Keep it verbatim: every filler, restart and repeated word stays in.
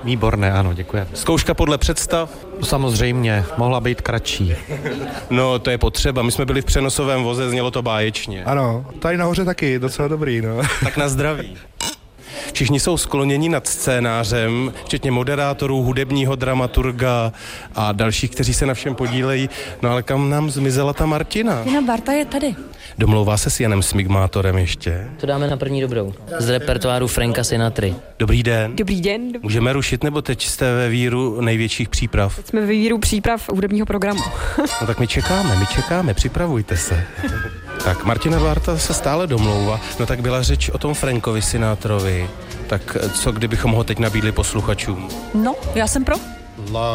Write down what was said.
Výborné, ano, děkuji. Zkouška podle představ? Samozřejmě, mohla být kratší. No, to je potřeba. My jsme byli v přenosovém voze, znělo to báječně. Ano, tady nahoře taky, docela dobrý, no. Tak na zdraví. Všichni jsou skloněni nad scénářem, včetně moderátorů, hudebního dramaturga a dalších, kteří se na všem podílejí. No ale kam nám zmizela ta Martina? Martina Barta je tady. Domlouvá se s Janem Smigmátorem ještě? To dáme na první dobrou. Z repertoáru Franka Sinatry. Dobrý den. Dobrý den. Můžeme rušit, nebo teď jste ve víru největších příprav? Jsme ve víru příprav hudebního programu. No tak my čekáme, my čekáme, připravujte se. Tak Martina Barta se stále domlouvá. No tak byla řeč o tom Frankovi Sinatrovi. Tak co kdybychom ho teď nabídli posluchačům? No, já jsem pro. La